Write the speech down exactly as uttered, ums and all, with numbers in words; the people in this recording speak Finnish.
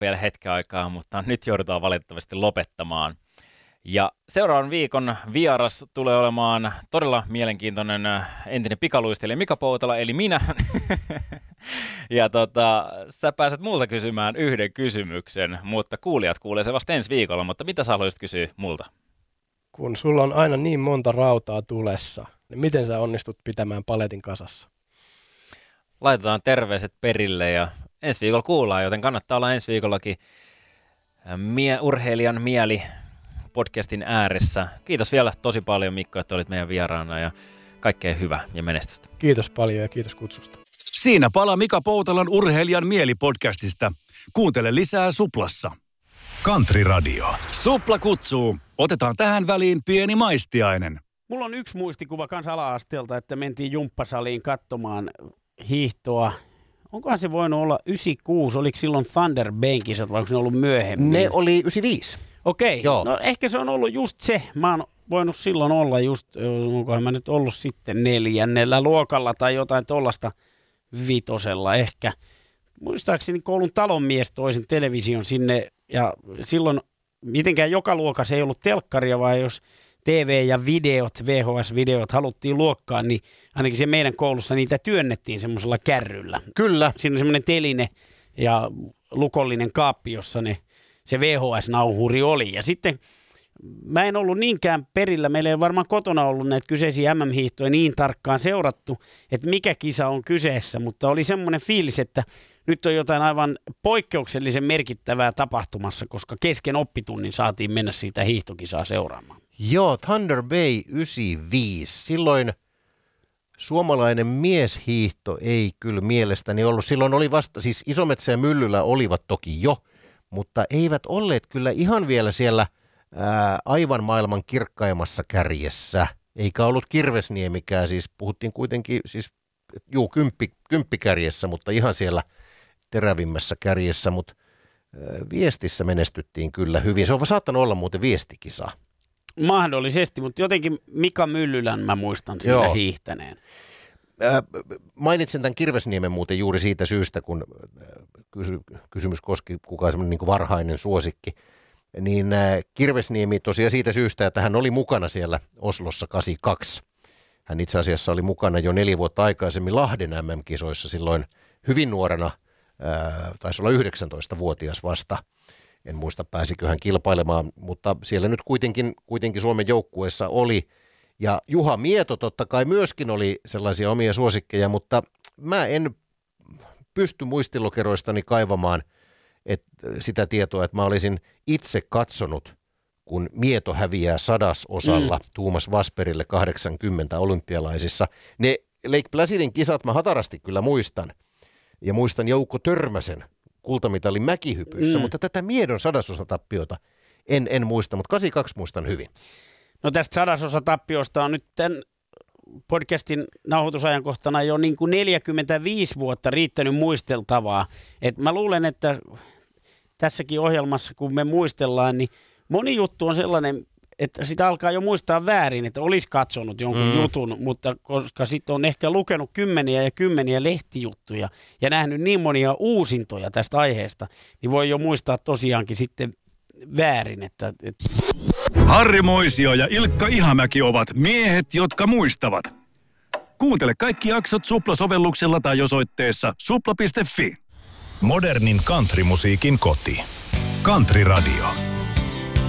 vielä hetken aikaa, mutta nyt joudutaan valitettavasti lopettamaan. Ja seuraavan viikon vieras tulee olemaan todella mielenkiintoinen entinen pikaluistelija Mika Poutala, eli minä. Ja tota, sä pääset multa kysymään yhden kysymyksen, mutta kuulijat kuulee se vasta ensi viikolla. Mutta mitä sä haluaisit kysyä multa? Kun sulla on aina niin monta rautaa tulessa, niin miten sä onnistut pitämään paletin kasassa? Laitetaan terveiset perille ja ensi viikolla kuullaan, joten kannattaa olla ensi viikollakin mie- urheilijan mieli podcastin ääressä. Kiitos vielä tosi paljon, Mikko, että olit meidän vieraana ja kaikkea hyvää ja menestystä. Kiitos paljon ja kiitos kutsusta. Siinä pala Mika Poutalan urheilijan mieli podcastista. Kuuntele lisää Suplassa. Country Radio. Supla kutsuu. Otetaan tähän väliin pieni maistiainen. Mulla on yksi muistikuva kans ala-asteelta, että mentiin jumppasaliin katsomaan hiihtoa. Onkohan se voinut olla yhdeksänkymmentäkuusi? Oliko silloin Thunder Bankissa vai onko se ollut myöhemmin? Ne oli yhdeksänkymmentäviisi. Okei, no ehkä se on ollut just se. Mä oon voinut silloin olla just, onkohan mä nyt ollut sitten neljännellä luokalla tai jotain tollasta vitosella ehkä. Muistaakseni koulun talonmies toisen television sinne ja silloin mitenkään joka luokassa ei ollut telkkaria, vaan jos T V ja videot, V H S-videot haluttiin luokkaan, niin ainakin se meidän koulussa niitä työnnettiin semmoisella kärryllä. Kyllä. Siinä on semmoinen teline ja lukollinen kaappi, jossa ne, se V H S-nauhuri oli. Ja sitten mä en ollut niinkään perillä, meillä ei varmaan kotona ollut näitä kyseisiä M M-hiihtoja niin tarkkaan seurattu, että mikä kisa on kyseessä, mutta oli semmoinen fiilis, että nyt on jotain aivan poikkeuksellisen merkittävää tapahtumassa, koska kesken oppitunnin saatiin mennä siitä hiihtokisaa seuraamaan. Joo, Thunder Bay yhdeksänkymmentäviisi. Silloin suomalainen mieshiihto ei kyllä mielestäni ollut. Silloin oli vasta, siis Isometsä ja Myllyllä olivat toki jo, mutta eivät olleet kyllä ihan vielä siellä ää, aivan maailman kirkkaimmassa kärjessä. Eikä ollut Kirvesniemikään, siis puhuttiin kuitenkin, siis juu, kymppi, kymppikärjessä, mutta ihan siellä terävimmässä kärjessä, mutta ää, viestissä menestyttiin kyllä hyvin. Se on saattanut olla muuten viestikisa. Mahdollisesti, mutta jotenkin Mika Myllylän mä muistan siinä Joo. hiihtäneen. Äh, mainitsen tämän Kirvesniemen muuten juuri siitä syystä, kun kysy, kysymys koski kukaan semmoinen niin varhainen suosikki, niin äh, Kirvesniemi tosiaan siitä syystä, että hän oli mukana siellä Oslossa kahdeksankymmentäkaksi. Hän itse asiassa oli mukana jo neljä vuotta aikaisemmin Lahden M M-kisoissa silloin hyvin nuorena, äh, taisi olla yhdeksäntoistavuotias vasta. En muista pääsikö hän kilpailemaan, mutta siellä nyt kuitenkin, kuitenkin Suomen joukkueessa oli. Ja Juha Mieto totta kai myöskin oli sellaisia omia suosikkeja, mutta mä en pysty muistilokeroistani kaivamaan et, sitä tietoa, että mä olisin itse katsonut, kun Mieto häviää sadasosalla mm. Tuomas Vasperille kahdeksankymmentä olympialaisissa. Ne Lake Placidin kisat mä hatarasti kyllä muistan, ja muistan Jouko Törmäsen kultamitalin mäkihypyssä, mm. mutta tätä Miedon sadasosatappiota en, en muista, mutta kahdeksankymmentäkaksi muistan hyvin. No tästä sadasosatappiosta on nyt tämän podcastin nauhoitusajankohtana jo niin kuin neljäkymmentäviisi vuotta riittänyt muisteltavaa. Et mä luulen, että tässäkin ohjelmassa, kun me muistellaan, niin moni juttu on sellainen, että sitä alkaa jo muistaa väärin, että olisi katsonut jonkun mm. jutun, mutta koska sitten on ehkä lukenut kymmeniä ja kymmeniä lehtijuttuja ja nähnyt niin monia uusintoja tästä aiheesta, niin voi jo muistaa tosiaankin sitten väärin. Että, että... Harri Moisio ja Ilkka Ihamäki ovat miehet, jotka muistavat. Kuuntele kaikki jaksot Supla-sovelluksella tai osoitteessa supla piste fi. Modernin countrymusiikin koti. Country Radio.